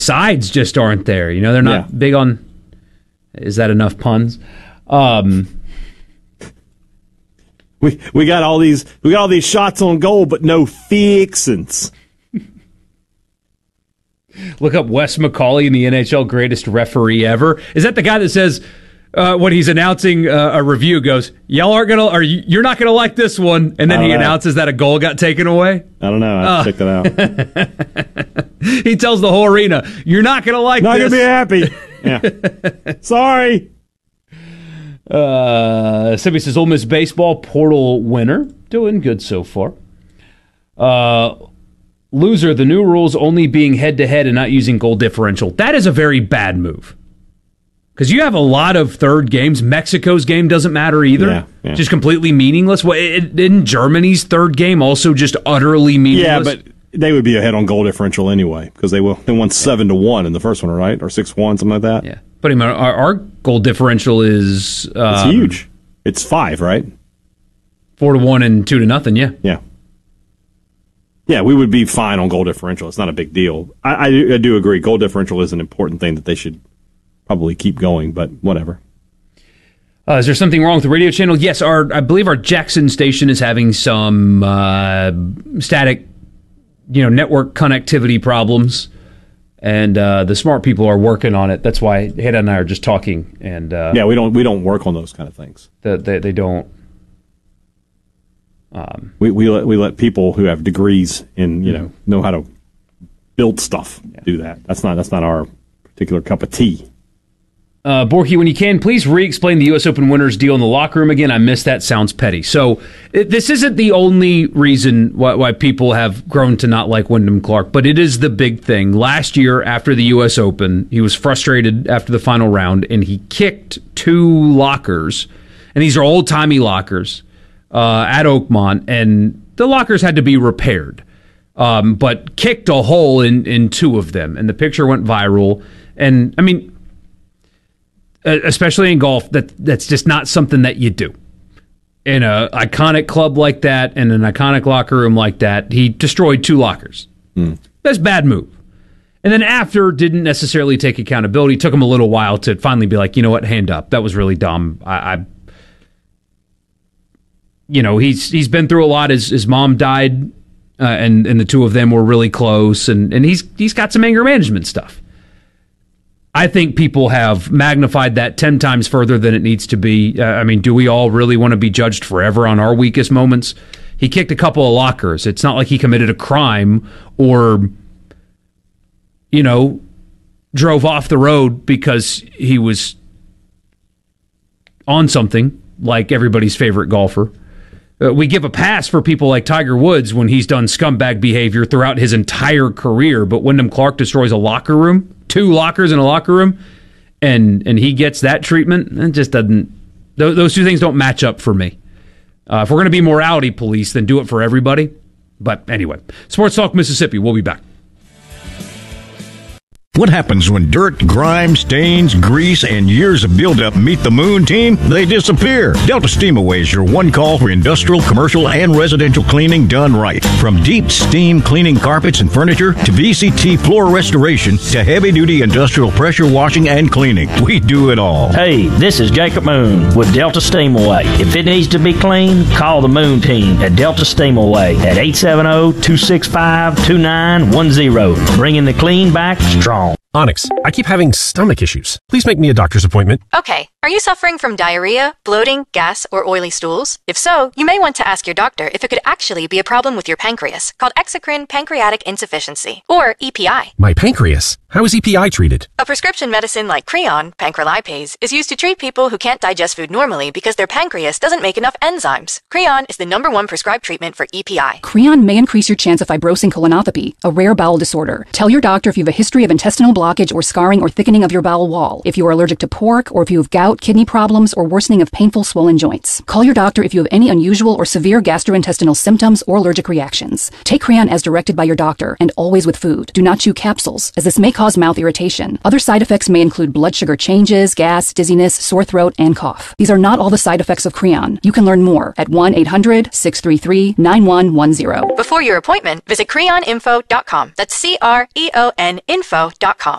sides just aren't there. They're not big on. Is that enough puns? We got all these shots on goal, but no fixins. Look up Wes McCauley in the NHL greatest referee ever. Is that the guy that says when he's announcing a review goes, y'all aren't gonna, or you're not gonna like this one, and then he announces that a goal got taken away? I don't know. I have to check that out. He tells the whole arena, you're not gonna like not this. Not gonna be happy. Yeah. Sorry. Sibby says Ole Miss baseball portal winner, doing good so far. Loser, the new rules only being head-to-head and not using goal differential. That is a very bad move. Because you have a lot of third games. Mexico's game doesn't matter either. Yeah. Just completely meaningless. In Germany's third game, also just utterly meaningless. Yeah, but they would be ahead on goal differential anyway, because they won 7-1 in the first one, right? Or 6-1, something like that. Yeah. But our goal differential is... it's huge. It's 5, right? 4-1 and 2-0, yeah. Yeah. Yeah, we would be fine on goal differential. It's not a big deal. I do agree. Goal differential is an important thing that they should probably keep going, but whatever. Is there something wrong with the radio channel? Yes, I believe our Jackson station is having some static, network connectivity problems, and the smart people are working on it. That's why Heda and I are just talking. And we don't work on those kind of things. They don't. We let people who have degrees in know how to build stuff do that. That's not our particular cup of tea. Borky, when you can, please re-explain the U.S. Open winners deal in the locker room again. I missed that. Sounds petty. So this isn't the only reason why people have grown to not like Wyndham Clark, but it is the big thing. Last year, after the U.S. Open, he was frustrated after the final round, and he kicked 2 lockers, and these are old-timey lockers, at Oakmont, and the lockers had to be repaired, but kicked a hole in 2 of them, and the picture went viral. And I mean, especially in golf, that's just not something that you do in an iconic club like that, in an iconic locker room like that. He destroyed 2 lockers. That's a bad move. And then after, didn't necessarily take accountability. It took him a little while to finally be like, you know what, hand up. That was really dumb. He's been through a lot. His mom died, and the 2 of them were really close, and he's got some anger management stuff. I think people have magnified that 10 times further than it needs to be. Do we all really want to be judged forever on our weakest moments? He kicked a couple of lockers. It's not like he committed a crime or, drove off the road because he was on something like everybody's favorite golfer. We give a pass for people like Tiger Woods when he's done scumbag behavior throughout his entire career, but Wyndham Clark destroys a locker room, 2 lockers in a locker room, and he gets that treatment. It just doesn't. Those 2 things don't match up for me. If we're going to be morality police, then do it for everybody. But anyway, Sports Talk Mississippi. We'll be back. What happens when dirt, grime, stains, grease, and years of buildup meet the Moon team? They disappear. Delta Steam Away is your one call for industrial, commercial, and residential cleaning done right. From deep steam cleaning carpets and furniture to VCT floor restoration to heavy-duty industrial pressure washing and cleaning, we do it all. Hey, this is Jacob Moon with Delta Steam Away. If it needs to be clean, call the Moon team at Delta Steam Away at 870-265-2910. Bringing the clean back strong. Onyx, I keep having stomach issues. Please make me a doctor's appointment. Okay. Are you suffering from diarrhea, bloating, gas, or oily stools? If so, you may want to ask your doctor if it could actually be a problem with your pancreas, called exocrine pancreatic insufficiency, or EPI. My pancreas? How is EPI treated? A prescription medicine like Creon, pancrelipase, is used to treat people who can't digest food normally because their pancreas doesn't make enough enzymes. Creon is the #1 prescribed treatment for EPI. Creon may increase your chance of fibrosing colonopathy, a rare bowel disorder. Tell your doctor if you have a history of intestinal blockage or scarring or thickening of your bowel wall, if you are allergic to pork, or if you have gout, kidney problems, or worsening of painful swollen joints. Call your doctor if you have any unusual or severe gastrointestinal symptoms or allergic reactions. Take Creon as directed by your doctor, and always with food. Do not chew capsules, as this may cause mouth irritation. Other side effects may include blood sugar changes, gas, dizziness, sore throat, and cough. These are not all the side effects of Creon. You can learn more at 1-800-633-9110. Before your appointment, visit creoninfo.com. That's CREON info.com.